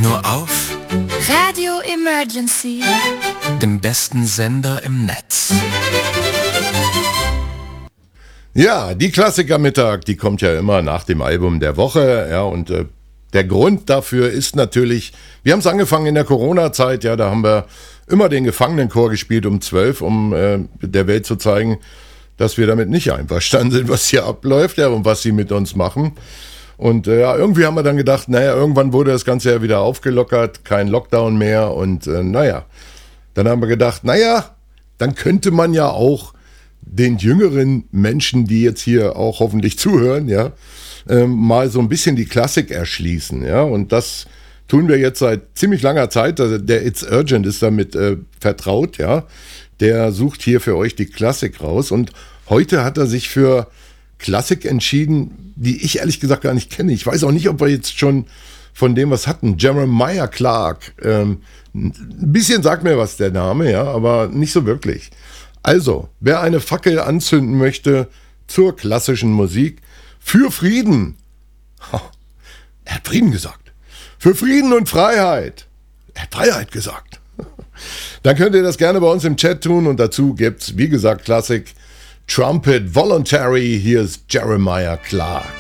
nur auf Radio Emergency, dem besten Sender im Netz. Ja, die Klassikermittag, die kommt ja immer nach dem Album der Woche, ja, und der Grund dafür ist natürlich, wir haben es angefangen in der Corona-Zeit, ja, da haben wir immer den Gefangenenchor gespielt um 12, um der Welt zu zeigen, dass wir damit nicht einverstanden sind, was hier abläuft, ja, und was sie mit uns machen. Und ja, irgendwie haben wir dann gedacht, naja, irgendwann wurde das Ganze ja wieder aufgelockert, kein Lockdown mehr und naja, dann haben wir gedacht, naja, dann könnte man ja auch den jüngeren Menschen, die jetzt hier auch hoffentlich zuhören, ja, mal so ein bisschen die Klassik erschließen, ja, und das tun wir jetzt seit ziemlich langer Zeit. Also der It's Urgent ist damit vertraut, ja, der sucht hier für euch die Klassik raus und heute hat er sich für Klassik entschieden, die ich ehrlich gesagt gar nicht kenne. Ich weiß auch nicht, ob wir jetzt schon von dem was hatten. Jeremiah Clark, ein bisschen sagt mir was der Name, ja, aber nicht so wirklich. Also, wer eine Fackel anzünden möchte zur klassischen Musik, für Frieden, er hat Frieden gesagt, für Frieden und Freiheit, er hat Freiheit gesagt, dann könnt ihr das gerne bei uns im Chat tun und dazu gibt's, wie gesagt, Klassik, Trumpet Voluntary, hier ist Jeremiah Clark.